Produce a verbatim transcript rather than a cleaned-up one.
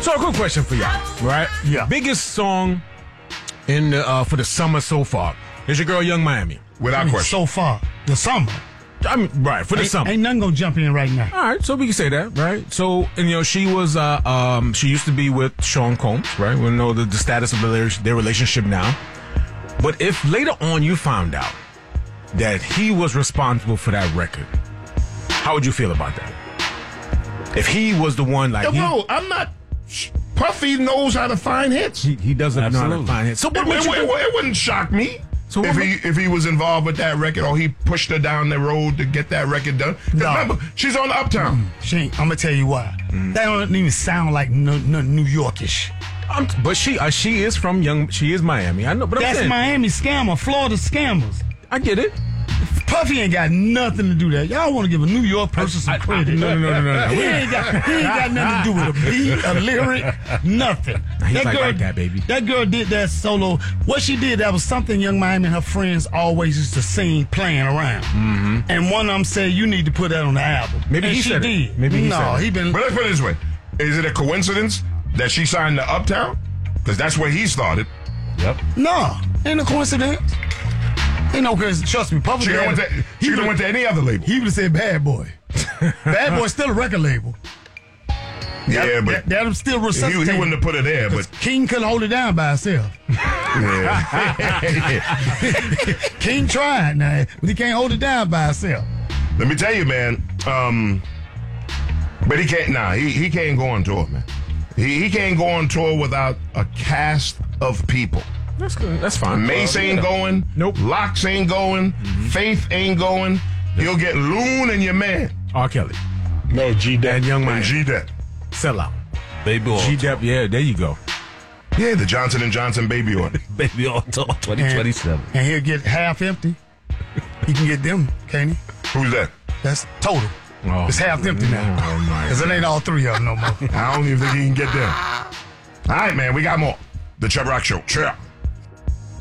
So, a quick question for y'all, right? Yeah. Biggest song in the, uh, for the summer so far is your girl Young Miami. Without I mean, question. so far, the summer. I mean, right, for the Ain't, summer. ain't nothing gonna jump in right now. All right, so we can say that, right? So, and, you know, she was, uh, um, she used to be with Sean Combs, right? We know the, the status of their, their relationship now. But if later on you found out that he was responsible for that record, how would you feel about that? If he was the one, like, Yo, he, bro, I'm not. Puffy knows how to find hits. he, he doesn't know how Absolutely. to find it. So, It, what it, makes you it, think- it wouldn't shock me So if what he if he was involved with that record or he pushed her down the road to get that record done. 'Cause No. Remember, she's on Uptown. She ain't, I'm gonna tell you why. That don't even sound like no, no New Yorkish. Um, but she, uh, she is from Young, she is Miami. I know, but I'm That's saying, Miami scammer, Florida scammers. I get it. Puffy ain't got nothing to do that. Y'all want to give a New York person some credit? No, no, no, no, no. He ain't got, he ain't got nothing to do with a beat, a lyric, nothing. He's like, like that, baby. That girl did that solo. What she did, that was something Young Miami and her friends always used to sing playing around. Mm-hmm. And one of them said, you need to put that on the album. Maybe and he she said it. did. Maybe he no, said it. he been. But let's put it this way: is it a coincidence that she signed to Uptown? Because that's where he started. Yep. No, ain't no coincidence. Ain't no coincidence. Trust me, Puffy. She could have had- went to, she could have went to any other label. He would have said Bad Boy. Bad Boy's still a record label. Yeah, that, but that, that'll still he, resuscitate. he wouldn't have put it there. But King couldn't hold it down by himself. yeah. King tried now, but he can't hold it down by himself. Let me tell you, man. Um, but he can't. Nah, he, he can't go on tour, man. He he can't go on tour without a cast of people. That's good. That's fine. Mace Well, ain't you know. going. Nope. Locks ain't going. Faith ain't going. You'll get Loon and your man. R. Kelly. No, G And Young And Miami. G Dep. Sell out. Baby on G-Dep, yeah, there you go. Yeah, the Johnson and Johnson baby order. Baby on tour twenty twenty-seven. And, and he'll get half empty. He can get them, can't he? Who's that? That's total. Oh. It's half empty now. Oh, my Because it ain't all three of them no more. I don't even think he can get them. All right, man, we got more. The Chubb Rock Show. Cheer up.